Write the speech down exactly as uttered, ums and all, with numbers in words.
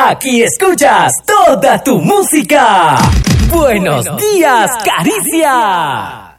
Aquí escuchas toda tu música. Buenos días, Caricia.